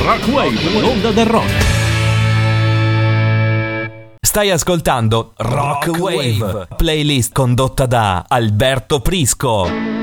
Rockwave, l'onda del rock. Stai ascoltando Rockwave, playlist condotta da Alberto Prisco.